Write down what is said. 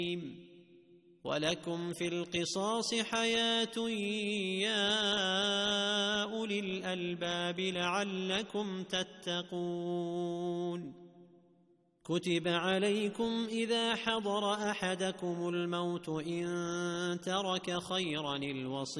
ولكم في القصاص حياة يا أولي الألباب لعلكم تتقون. كتب عليكم إذا حضر أحدكم الموت إن ترك خيرا الوصية